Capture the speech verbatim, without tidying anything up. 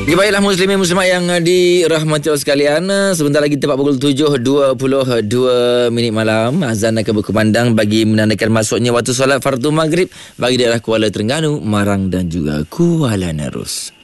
Ya, baiklah muslimin muslimat yang uh, dirahmati Allah sekalian, uh, sebentar lagi tepat pukul tujuh dua puluh dua minit malam, azan akan berkumandang bagi menandakan masuknya waktu solat fardu maghrib bagi daerah Kuala Terengganu, Marang dan juga Kuala Nerus.